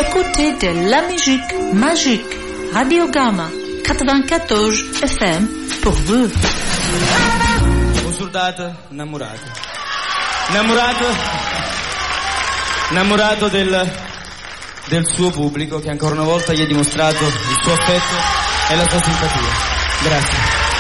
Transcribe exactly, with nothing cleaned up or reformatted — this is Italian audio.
écoutez de la musique magique. Radio Gamma quatre-vingt-quatorze F M pour vous. Un soldato innamorato. Innamorato. Innamorato del, del suo pubblico che ancora una volta gli ha dimostrato il suo affetto e la sua simpatia. Grazie.